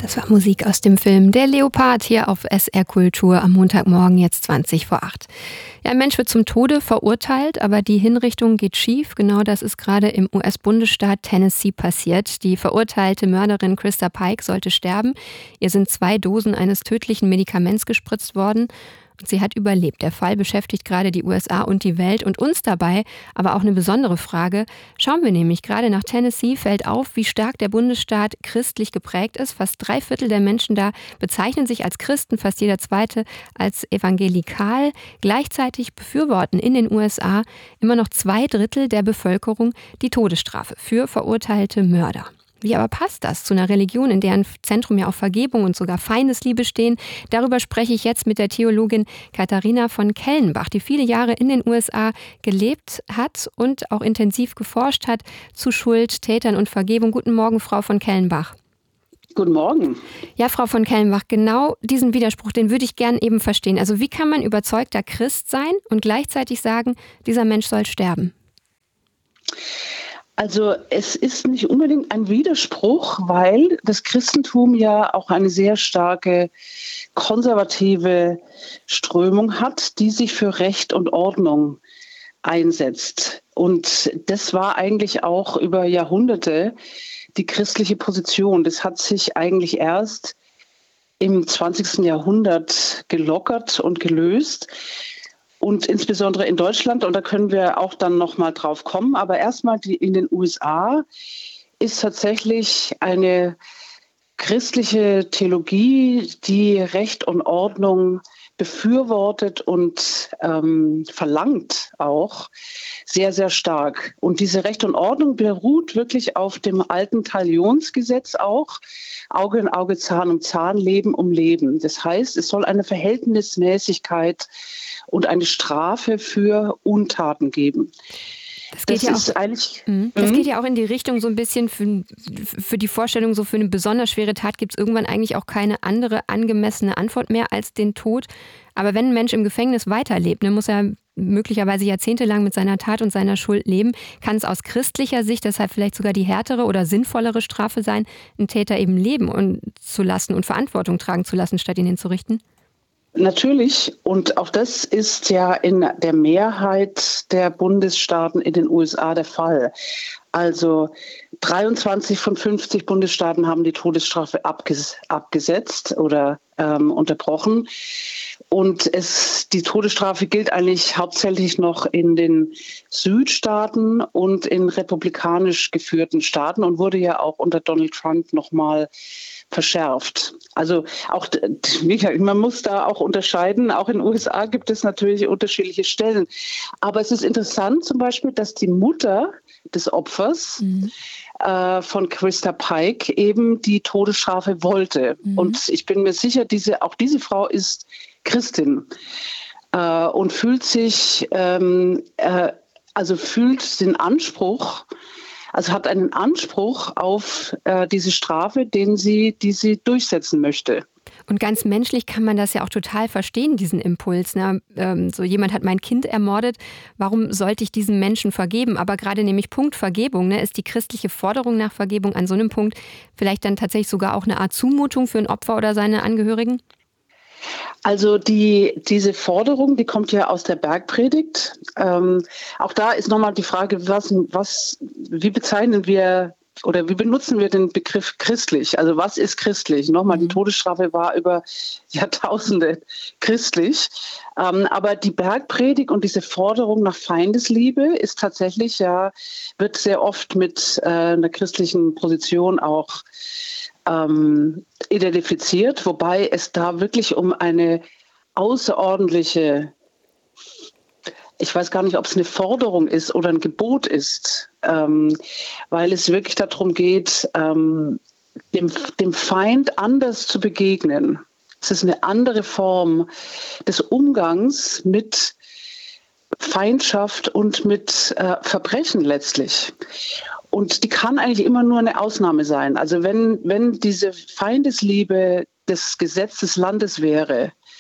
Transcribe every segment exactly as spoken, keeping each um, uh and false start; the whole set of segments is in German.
Das war Musik aus dem Film Der Leopard hier auf S R Kultur am Montagmorgen, jetzt zwanzig vor acht. Ja, ein Mensch wird zum Tode verurteilt, aber die Hinrichtung geht schief. Genau das ist gerade im U S-Bundesstaat Tennessee passiert. Die verurteilte Mörderin Krista Pike sollte sterben. Ihr sind zwei Dosen eines tödlichen Medikaments gespritzt worden. Sie hat überlebt. Der Fall beschäftigt gerade die U S A und die Welt und uns dabei, aber auch eine besondere Frage. Schauen wir nämlich gerade nach Tennessee, fällt auf, wie stark der Bundesstaat christlich geprägt ist. Fast drei Viertel der Menschen da bezeichnen sich als Christen, fast jeder Zweite als evangelikal. Gleichzeitig befürworten in den U S A immer noch zwei Drittel der Bevölkerung die Todesstrafe für verurteilte Mörder. Wie aber passt das zu einer Religion, in deren Zentrum ja auch Vergebung und sogar Feindesliebe stehen? Darüber spreche ich jetzt mit der Theologin Katharina von Kellenbach, die viele Jahre in den U S A gelebt hat und auch intensiv geforscht hat zu Schuld, Tätern und Vergebung. Guten Morgen, Frau von Kellenbach. Guten Morgen. Ja, Frau von Kellenbach, genau diesen Widerspruch, den würde ich gern eben verstehen. Also wie kann man überzeugter Christ sein und gleichzeitig sagen, dieser Mensch soll sterben? Also es ist nicht unbedingt ein Widerspruch, weil das Christentum ja auch eine sehr starke konservative Strömung hat, die sich für Recht und Ordnung einsetzt. Und das war eigentlich auch über Jahrhunderte die christliche Position. Das hat sich eigentlich erst im zwanzigsten Jahrhundert gelockert und gelöst. Und insbesondere in Deutschland, und da können wir auch dann noch mal drauf kommen, aber erstmal in den U S A ist tatsächlich eine christliche Theologie, die Recht und Ordnung befürwortet und ähm, verlangt auch sehr, sehr stark. Und diese Recht und Ordnung beruht wirklich auf dem alten Talionsgesetz auch. Auge in Auge, Zahn um Zahn, Leben um Leben. Das heißt, es soll eine Verhältnismäßigkeit und eine Strafe für Untaten geben. Das geht, das ja ist auch, eigentlich, das geht ja auch in die Richtung so ein bisschen für, für die Vorstellung, so für eine besonders schwere Tat gibt es irgendwann eigentlich auch keine andere angemessene Antwort mehr als den Tod. Aber wenn ein Mensch im Gefängnis weiterlebt, dann muss er möglicherweise jahrzehntelang mit seiner Tat und seiner Schuld leben, kann es aus christlicher Sicht deshalb vielleicht sogar die härtere oder sinnvollere Strafe sein, einen Täter eben leben und zu lassen und Verantwortung tragen zu lassen, statt ihn hinzurichten? Natürlich, und auch das ist ja in der Mehrheit der Bundesstaaten in den U S A der Fall. Also dreiundzwanzig von fünfzig Bundesstaaten haben die Todesstrafe abges- abgesetzt oder ähm, unterbrochen. Und es, die Todesstrafe gilt eigentlich hauptsächlich noch in den Südstaaten und in republikanisch geführten Staaten und wurde ja auch unter Donald Trump nochmal verschärft. Also auch, man muss da auch unterscheiden, auch in den U S A gibt es natürlich unterschiedliche Stellen. Aber es ist interessant zum Beispiel, dass die Mutter des Opfers mhm. äh, von Krista Pike eben die Todesstrafe wollte. Mhm. Und ich bin mir sicher, diese, auch diese Frau ist Christin äh, und fühlt sich, ähm, äh, also fühlt den Anspruch, also hat einen Anspruch auf äh, diese Strafe, den sie, die sie durchsetzen möchte. Und ganz menschlich kann man das ja auch total verstehen, diesen Impuls. Ne? Ähm, so jemand hat mein Kind ermordet, warum sollte ich diesem Menschen vergeben? Aber gerade nämlich Punkt Vergebung, ne, ist die christliche Forderung nach Vergebung an so einem Punkt vielleicht dann tatsächlich sogar auch eine Art Zumutung für ein Opfer oder seine Angehörigen? Also die, diese Forderung, die kommt ja aus der Bergpredigt. Ähm, auch da ist nochmal die Frage, was, was, wie bezeichnen wir oder wie benutzen wir den Begriff christlich? Also was ist christlich? Nochmal, die Todesstrafe war über Jahrtausende christlich. Ähm, aber die Bergpredigt und diese Forderung nach Feindesliebe ist tatsächlich ja, wird sehr oft mit äh, einer christlichen Position auch ähm, identifiziert, wobei es da wirklich um eine außerordentliche, ich weiß gar nicht, ob es eine Forderung ist oder ein Gebot ist, ähm, weil es wirklich darum geht, ähm, dem, dem Feind anders zu begegnen. Es ist eine andere Form des Umgangs mit Feindschaft und mit äh, Verbrechen letztlich. Und die kann eigentlich immer nur eine Ausnahme sein. Also wenn, wenn diese Feindesliebe das Gesetz des Landes wäre,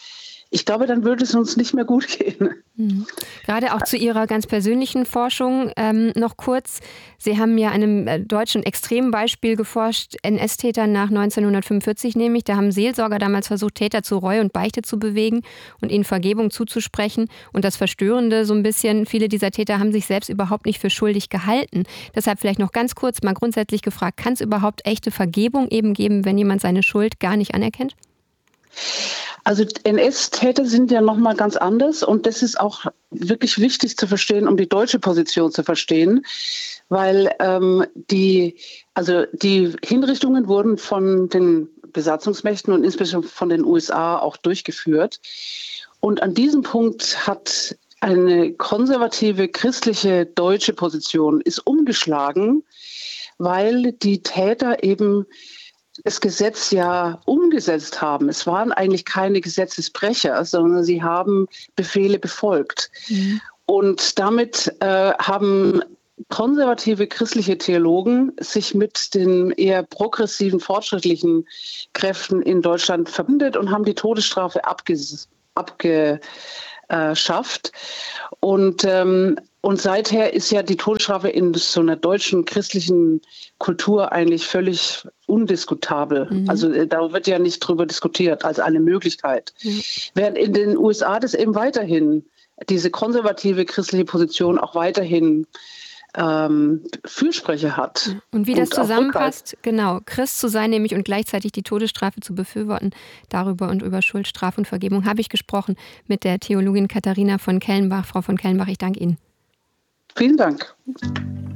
ich glaube, dann würde es uns nicht mehr gut gehen. Mhm. Gerade auch zu Ihrer ganz persönlichen Forschung ähm, noch kurz. Sie haben ja einem äh, deutschen Extrembeispiel geforscht, N S-Tätern nach neunzehnhundertfünfundvierzig nämlich. Da haben Seelsorger damals versucht, Täter zu Reue und Beichte zu bewegen und ihnen Vergebung zuzusprechen. Und das Verstörende so ein bisschen, viele dieser Täter haben sich selbst überhaupt nicht für schuldig gehalten. Deshalb vielleicht noch ganz kurz mal grundsätzlich gefragt, kann es überhaupt echte Vergebung eben geben, wenn jemand seine Schuld gar nicht anerkennt? Also N S-Täter sind ja nochmal ganz anders und das ist auch wirklich wichtig zu verstehen, um die deutsche Position zu verstehen, weil ähm, die, also die Hinrichtungen wurden von den Besatzungsmächten und insbesondere von den U S A auch durchgeführt. Und an diesem Punkt hat eine konservative christliche deutsche Position ist umgeschlagen, weil die Täter eben das Gesetz ja umgesetzt haben. Es waren eigentlich keine Gesetzesbrecher, sondern sie haben Befehle befolgt. Mhm. Und damit äh, haben konservative christliche Theologen sich mit den eher progressiven, fortschrittlichen Kräften in Deutschland verbündet und haben die Todesstrafe abges- abgeschafft. Und ähm, Und seither ist ja die Todesstrafe in so einer deutschen christlichen Kultur eigentlich völlig undiskutabel. Mhm. Also da wird ja nicht drüber diskutiert als eine Möglichkeit. Mhm. Während in den U S A das eben weiterhin, diese konservative christliche Position auch weiterhin ähm, Fürsprecher hat. Und wie das und zusammenpasst, genau, Christ zu sein nämlich und gleichzeitig die Todesstrafe zu befürworten, darüber und über Schuld, Strafe und Vergebung habe ich gesprochen mit der Theologin Katharina von Kellenbach. Frau von Kellenbach, ich danke Ihnen. Vielen Dank.